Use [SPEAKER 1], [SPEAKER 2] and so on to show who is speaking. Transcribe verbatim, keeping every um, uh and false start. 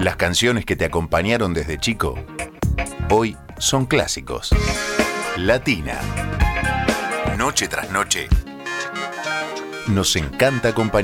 [SPEAKER 1] Las canciones que te acompañaron desde chico, hoy son clásicos. Latina. Noche tras noche, nos encanta acompañar.